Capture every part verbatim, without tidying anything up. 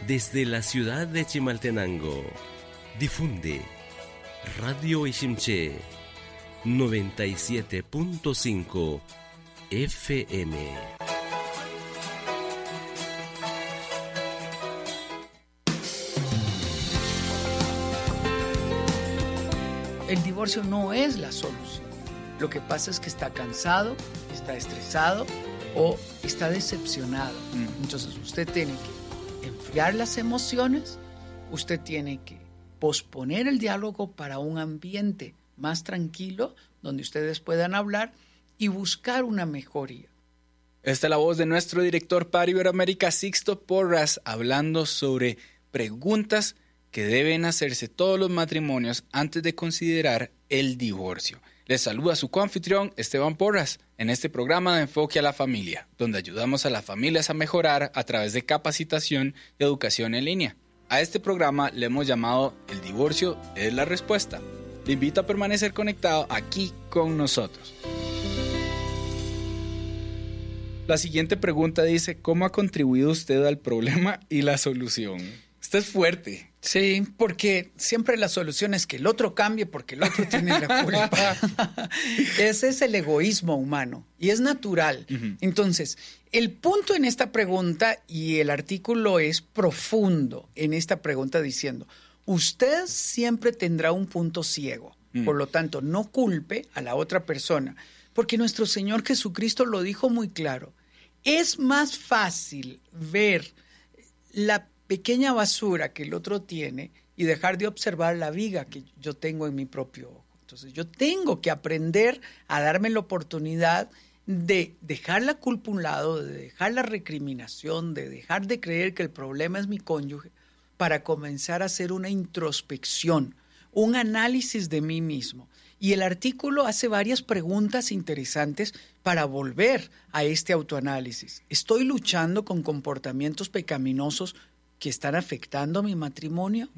Desde la ciudad de Chimaltenango, difunde Radio Ishimché noventa y siete punto cinco F M. El divorcio no es la solución. Lo que pasa es que está cansado, está estresado o está decepcionado. Mm. Entonces usted tiene que enfriar las emociones, usted tiene que posponer el diálogo para un ambiente más tranquilo, donde ustedes puedan hablar y buscar una mejoría. Esta es la voz de nuestro director para Iberoamérica, Sixto Porras, hablando sobre preguntas que deben hacerse todos los matrimonios antes de considerar el divorcio. Les saluda su coanfitrión Esteban Porras en este programa de Enfoque a la Familia, donde ayudamos a las familias a mejorar a través de capacitación y educación en línea. A este programa le hemos llamado El divorcio es la respuesta. Le invito a permanecer conectado aquí con nosotros. La siguiente pregunta dice, ¿cómo ha contribuido usted al problema y la solución? Esto es fuerte. Sí, porque siempre la solución es que el otro cambie porque el otro tiene la culpa. Ese es el egoísmo humano y es natural. Uh-huh. Entonces, el punto en esta pregunta y el artículo es profundo en esta pregunta diciendo, usted siempre tendrá un punto ciego. Uh-huh. Por lo tanto, no culpe a la otra persona, porque nuestro Señor Jesucristo lo dijo muy claro. Es más fácil ver la pequeña basura que el otro tiene y dejar de observar la viga que yo tengo en mi propio ojo. Entonces yo tengo que aprender a darme la oportunidad de dejar la culpa a un lado, de dejar la recriminación, de dejar de creer que el problema es mi cónyuge, para comenzar a hacer una introspección, un análisis de mí mismo. Y el artículo hace varias preguntas interesantes para volver a este autoanálisis. ¿Estoy luchando con comportamientos pecaminosos que están afectando mi matrimonio?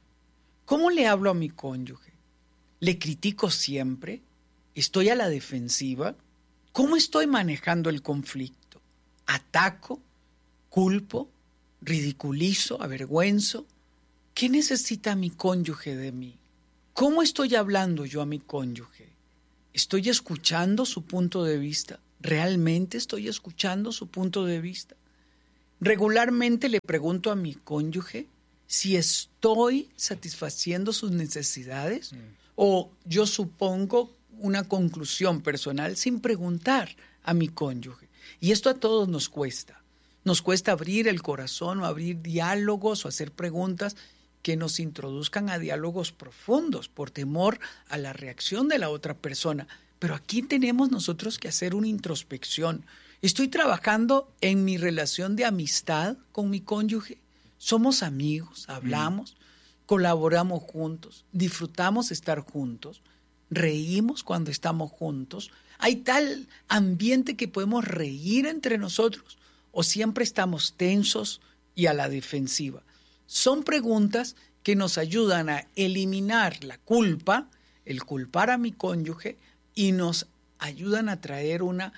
¿Cómo le hablo a mi cónyuge? ¿Le critico siempre? ¿Estoy a la defensiva? ¿Cómo estoy manejando el conflicto? ¿Ataco? ¿Culpo? ¿Ridiculizo? ¿Avergüenzo? ¿Qué necesita mi cónyuge de mí? ¿Cómo estoy hablando yo a mi cónyuge? ¿Estoy escuchando su punto de vista? ¿Realmente estoy escuchando su punto de vista? Regularmente le pregunto a mi cónyuge si estoy satisfaciendo sus necesidades mm. o yo supongo una conclusión personal sin preguntar a mi cónyuge. Y esto a todos nos cuesta. Nos cuesta abrir el corazón o abrir diálogos o hacer preguntas que nos introduzcan a diálogos profundos por temor a la reacción de la otra persona. Pero aquí tenemos nosotros que hacer una introspección. ¿Estoy trabajando en mi relación de amistad con mi cónyuge? ¿Somos amigos? ¿Hablamos? Mm. ¿Colaboramos juntos? ¿Disfrutamos estar juntos? ¿Reímos cuando estamos juntos? ¿Hay tal ambiente que podemos reír entre nosotros? ¿O siempre estamos tensos y a la defensiva? Son preguntas que nos ayudan a eliminar la culpa, el culpar a mi cónyuge, y nos ayudan a traer una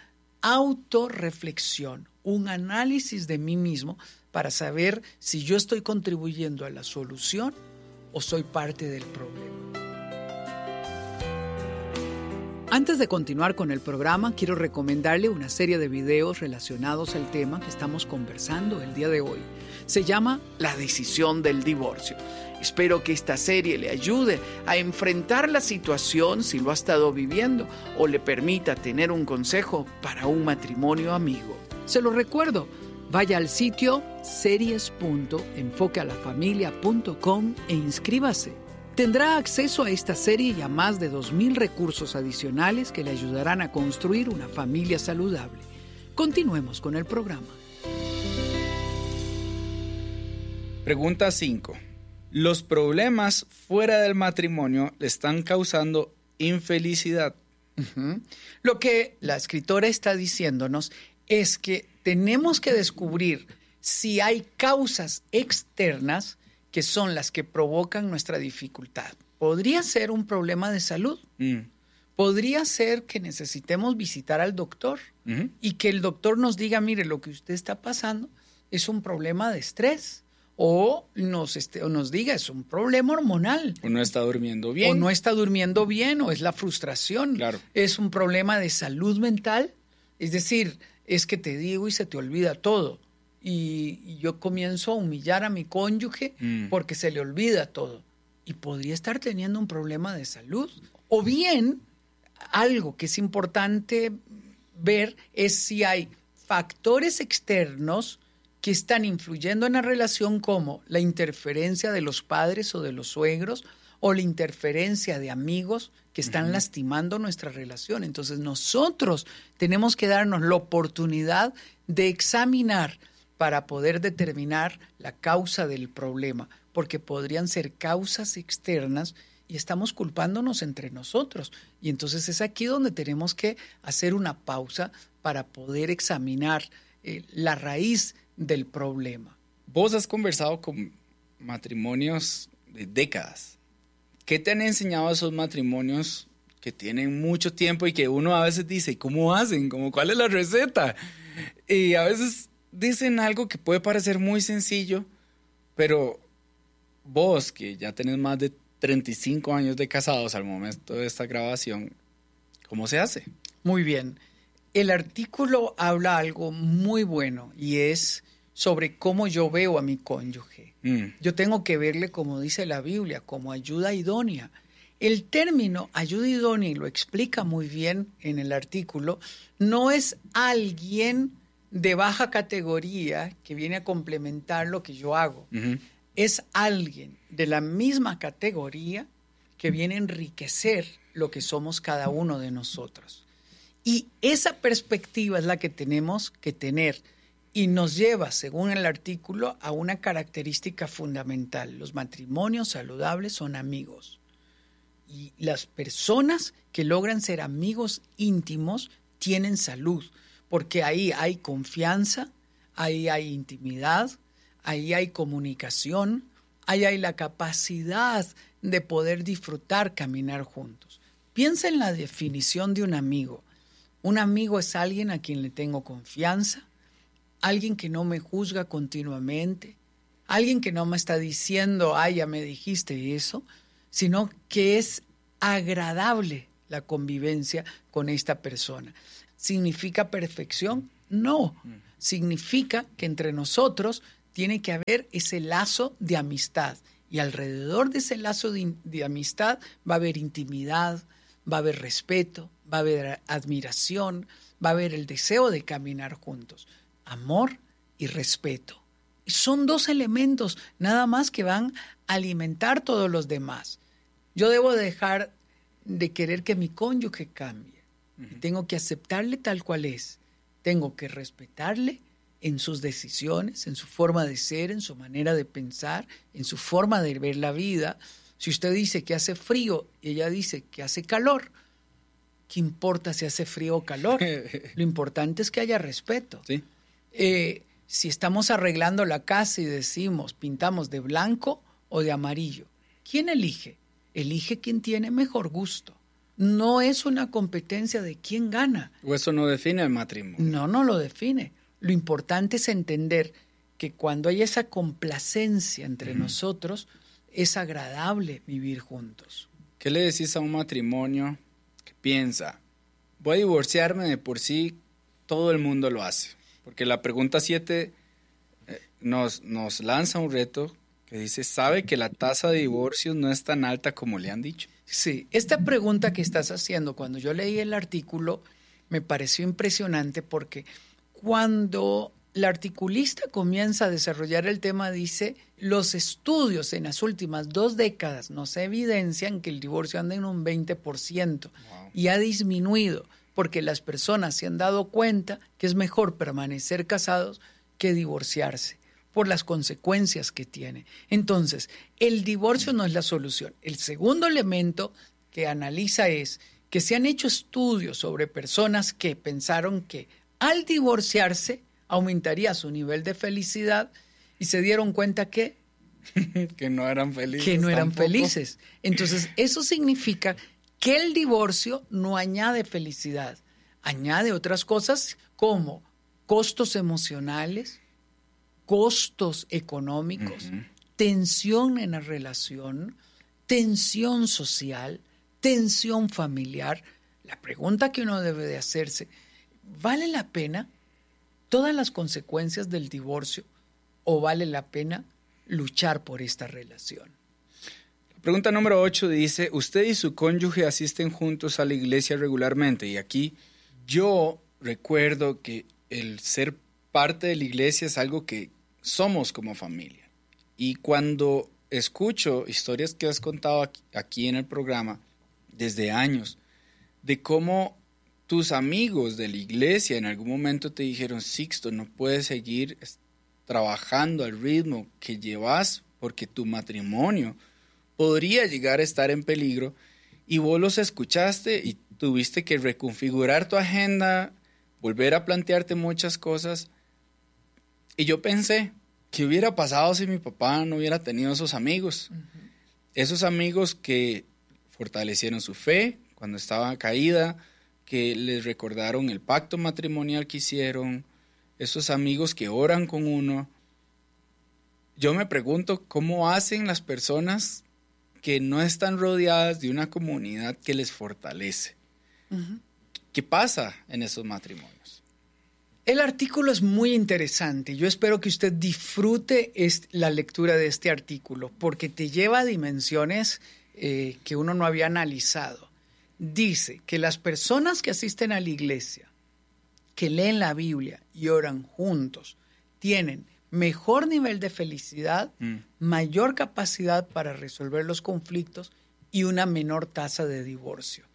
autorreflexión, un análisis de mí mismo para saber si yo estoy contribuyendo a la solución o soy parte del problema. Antes de continuar con el programa, quiero recomendarle una serie de videos relacionados al tema que estamos conversando el día de hoy. Se llama La decisión del divorcio. Espero que esta serie le ayude a enfrentar la situación si lo ha estado viviendo o le permita tener un consejo para un matrimonio amigo. Se lo recuerdo, vaya al sitio series punto enfoque a la familia punto com e inscríbase. Tendrá acceso a esta serie y a más de dos mil recursos adicionales que le ayudarán a construir una familia saludable. Continuemos con el programa. Pregunta cinco. ¿Los problemas fuera del matrimonio le están causando infelicidad? Uh-huh. Lo que la escritora está diciéndonos es que tenemos que descubrir si hay causas externas que son las que provocan nuestra dificultad. Podría ser un problema de salud. Mm. Podría ser que necesitemos visitar al doctor uh-huh. y que el doctor nos diga, mire, lo que usted está pasando es un problema de estrés o nos, este, o nos diga es un problema hormonal. O no está durmiendo bien. O no está durmiendo bien, o es la frustración. Claro. Es un problema de salud mental. Es decir, es que te digo y se te olvida todo. Y, y yo comienzo a humillar a mi cónyuge mm. porque se le olvida todo. Y podría estar teniendo un problema de salud. O bien, algo que es importante ver es si hay factores externos que están influyendo en la relación, como la interferencia de los padres o de los suegros, o la interferencia de amigos que están uh-huh. lastimando nuestra relación. Entonces nosotros tenemos que darnos la oportunidad de examinar para poder determinar la causa del problema, porque podrían ser causas externas y estamos culpándonos entre nosotros. Y entonces es aquí donde tenemos que hacer una pausa para poder examinar eh, la raíz del problema. Vos has conversado con matrimonios de décadas. ¿Qué te han enseñado esos matrimonios que tienen mucho tiempo y que uno a veces dice, ¿cómo hacen? ¿Cómo, ¿Cuál es la receta? Y a veces dicen algo que puede parecer muy sencillo, pero vos, que ya tenés más de treinta y cinco años de casados al momento de esta grabación, ¿cómo se hace? Muy bien. El artículo habla algo muy bueno y es sobre cómo yo veo a mi cónyuge. Mm. Yo tengo que verle, como dice la Biblia, como ayuda idónea. El término ayuda idónea, y lo explica muy bien en el artículo, no es alguien de baja categoría que viene a complementar lo que yo hago. Uh-huh. Es alguien de la misma categoría que viene a enriquecer lo que somos cada uno de nosotros. Y esa perspectiva es la que tenemos que tener y nos lleva, según el artículo, a una característica fundamental. Los matrimonios saludables son amigos. Y las personas que logran ser amigos íntimos tienen salud, porque ahí hay confianza, ahí hay intimidad, ahí hay comunicación, ahí hay la capacidad de poder disfrutar caminar juntos. Piensa en la definición de un amigo. Un amigo es alguien a quien le tengo confianza, alguien que no me juzga continuamente, alguien que no me está diciendo, ay, ya me dijiste eso, sino que es agradable la convivencia con esta persona. ¿Significa perfección? No. Significa que entre nosotros tiene que haber ese lazo de amistad. Y alrededor de ese lazo de, de amistad va a haber intimidad, va a haber respeto, va a haber admiración, va a haber el deseo de caminar juntos. Amor y respeto. Y son dos elementos nada más que van a alimentar todos los demás. Yo debo dejar de querer que mi cónyuge cambie. Uh-huh. Tengo que aceptarle tal cual es. Tengo que respetarle en sus decisiones, en su forma de ser, en su manera de pensar, en su forma de ver la vida. Si usted dice que hace frío y ella dice que hace calor, ¿qué importa si hace frío o calor? Lo importante es que haya respeto. Sí. Eh, si estamos arreglando la casa y decimos, pintamos de blanco o de amarillo, ¿quién elige? Elige quien tiene mejor gusto. No es una competencia de quién gana. ¿O eso no define el matrimonio? No, no lo define. Lo importante es entender que cuando hay esa complacencia entre uh-huh. nosotros, es agradable vivir juntos. ¿Qué le decís a un matrimonio que piensa, voy a divorciarme de por sí, todo el mundo lo hace? Porque la pregunta siete eh, nos, nos lanza un reto que dice, ¿sabe que la tasa de divorcios no es tan alta como le han dicho? Sí, esta pregunta que estás haciendo, cuando yo leí el artículo, me pareció impresionante porque cuando la articulista comienza a desarrollar el tema, dice, los estudios en las últimas dos décadas nos evidencian que el divorcio anda en un veinte por ciento wow. y ha disminuido porque las personas se han dado cuenta que es mejor permanecer casados que divorciarse por las consecuencias que tiene. Entonces, el divorcio no es la solución. El segundo elemento que analiza es que se han hecho estudios sobre personas que pensaron que al divorciarse aumentaría su nivel de felicidad y se dieron cuenta que que no eran felices. Que no eran tampoco. felices. Entonces, eso significa que el divorcio no añade felicidad, añade otras cosas como costos emocionales, costos económicos, uh-huh. tensión en la relación, tensión social, tensión familiar. La pregunta que uno debe de hacerse, ¿vale la pena todas las consecuencias del divorcio o vale la pena luchar por esta relación? La pregunta número ocho dice, ¿usted y su cónyuge asisten juntos a la iglesia regularmente? Y aquí yo recuerdo que el ser parte de la iglesia es algo que somos como familia. Y cuando escucho historias que has contado aquí, aquí en el programa desde años, de cómo tus amigos de la iglesia en algún momento te dijeron, Sixto, no puedes seguir trabajando al ritmo que llevas porque tu matrimonio podría llegar a estar en peligro, y vos los escuchaste y tuviste que reconfigurar tu agenda, volver a plantearte muchas cosas. Y yo pensé, ¿qué hubiera pasado si mi papá no hubiera tenido esos amigos? Uh-huh. Esos amigos que fortalecieron su fe cuando estaba caída, que les recordaron el pacto matrimonial que hicieron, esos amigos que oran con uno. Yo me pregunto cómo hacen las personas que no están rodeadas de una comunidad que les fortalece. Uh-huh. ¿Qué pasa en esos matrimonios? El artículo es muy interesante. Yo espero que usted disfrute est- la lectura de este artículo porque te lleva a dimensiones eh, que uno no había analizado. Dice que las personas que asisten a la iglesia, que leen la Biblia y oran juntos, tienen mejor nivel de felicidad, mm. mayor capacidad para resolver los conflictos y una menor tasa de divorcio.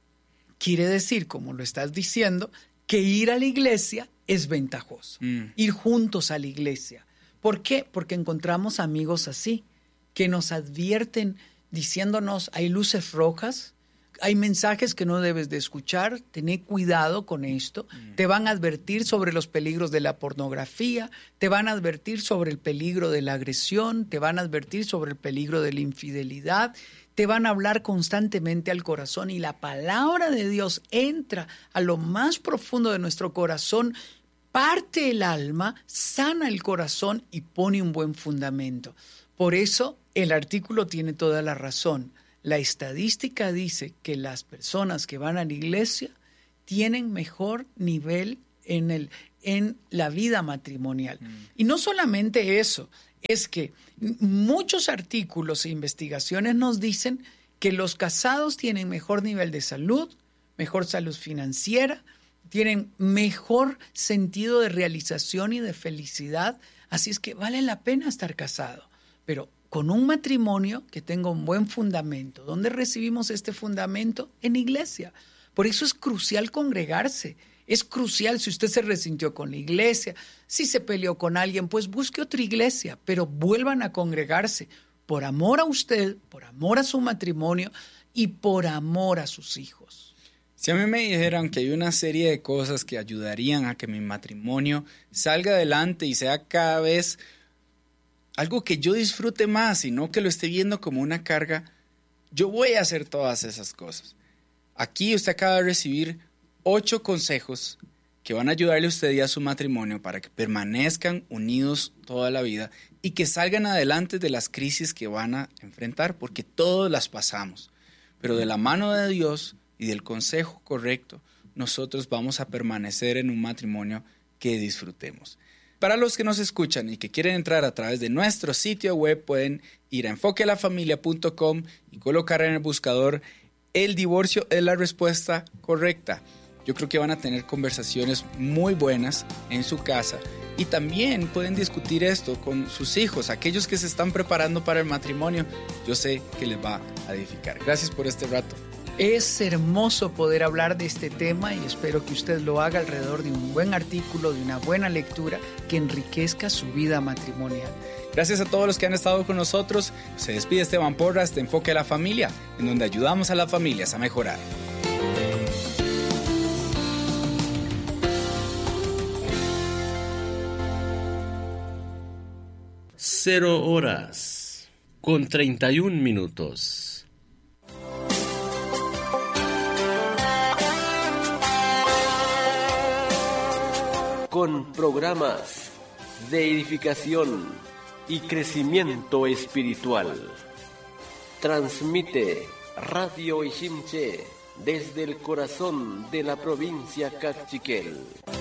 Quiere decir, como lo estás diciendo, que ir a la iglesia es ventajoso. Mm. Ir juntos a la iglesia. ¿Por qué? Porque encontramos amigos así, que nos advierten diciéndonos, hay luces rojas, hay mensajes que no debes de escuchar, tené cuidado con esto, mm. te van a advertir sobre los peligros de la pornografía, te van a advertir sobre el peligro de la agresión, te van a advertir sobre el peligro de la infidelidad, te van a hablar constantemente al corazón y la palabra de Dios entra a lo más profundo de nuestro corazón, parte el alma, sana el corazón y pone un buen fundamento. Por eso el artículo tiene toda la razón. La estadística dice que las personas que van a la iglesia tienen mejor nivel en, el, en la vida matrimonial. Mm. Y no solamente eso, es que muchos artículos e investigaciones nos dicen que los casados tienen mejor nivel de salud, mejor salud financiera, tienen mejor sentido de realización y de felicidad. Así es que vale la pena estar casado, pero con un matrimonio que tenga un buen fundamento. ¿Dónde recibimos este fundamento? En iglesia. Por eso es crucial congregarse. Es crucial si usted se resintió con la iglesia, si se peleó con alguien, pues busque otra iglesia, pero vuelvan a congregarse por amor a usted, por amor a su matrimonio y por amor a sus hijos. Si a mí me dijeran que hay una serie de cosas que ayudarían a que mi matrimonio salga adelante y sea cada vez algo que yo disfrute más y no que lo esté viendo como una carga, yo voy a hacer todas esas cosas. Aquí usted acaba de recibir ocho consejos que van a ayudarle a usted y a su matrimonio para que permanezcan unidos toda la vida y que salgan adelante de las crisis que van a enfrentar, porque todos las pasamos. Pero de la mano de Dios y del consejo correcto, nosotros vamos a permanecer en un matrimonio que disfrutemos. Para los que nos escuchan y que quieren entrar a través de nuestro sitio web, pueden ir a enfoque la familia punto com y colocar en el buscador el divorcio es la respuesta correcta. Yo creo que van a tener conversaciones muy buenas en su casa y también pueden discutir esto con sus hijos, aquellos que se están preparando para el matrimonio. Yo sé que les va a edificar. Gracias por este rato. Es hermoso poder hablar de este tema y espero que usted lo haga alrededor de un buen artículo, de una buena lectura que enriquezca su vida matrimonial. Gracias a todos los que han estado con nosotros. Se despide Esteban Porras de Enfoque a la Familia, en donde ayudamos a las familias a mejorar. Cero horas con treinta y un minutos. Con programas de edificación y crecimiento espiritual. Transmite Radio Iximché desde el corazón de la provincia Cachiquel.